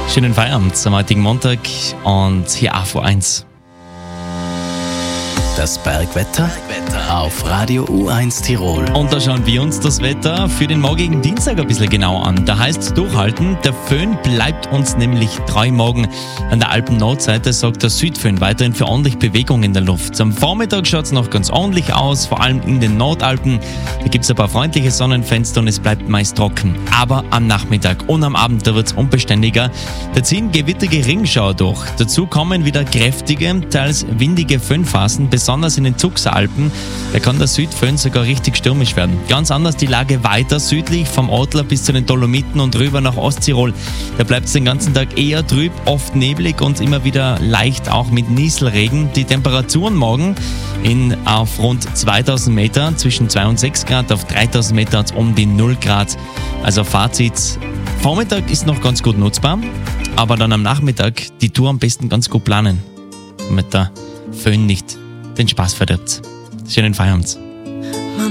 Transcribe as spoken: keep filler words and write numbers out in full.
Schönen Feierabend am heutigen Montag und hier A V eins. Das Bergwetter auf Radio U eins Tirol. Und da schauen wir uns das Wetter für den morgigen Dienstag ein bisschen genau an. Da heißt es durchhalten, der Föhn bleibt uns nämlich treu morgen. An der Alpen-Nordseite sorgt der Südföhn weiterhin für ordentlich Bewegung in der Luft. Am Vormittag schaut es noch ganz ordentlich aus, vor allem in den Nordalpen. Da gibt es ein paar freundliche Sonnenfenster und es bleibt meist trocken. Aber am Nachmittag und am Abend, da wird es unbeständiger. Da ziehen gewitterige Ringschauer durch. Dazu kommen wieder kräftige, teils windige Föhnphasen, besonders in den Zuxer-Alpen. Da kann der Südföhn sogar richtig stürmisch werden. Ganz anders die Lage weiter südlich, vom Ortler bis zu den Dolomiten und rüber nach Osttirol. Da bleibt es den ganzen Tag eher trüb, oft neblig und immer wieder leicht auch mit Nieselregen. Die Temperaturen morgen in, auf rund zweitausend Meter, zwischen zwei und sechs Grad, auf dreitausend Meter hat es um die null Grad. Also Fazit, Vormittag ist noch ganz gut nutzbar, aber dann am Nachmittag die Tour am besten ganz gut planen, damit der Föhn nicht den Spaß verdirbt. Schönen Feierabend.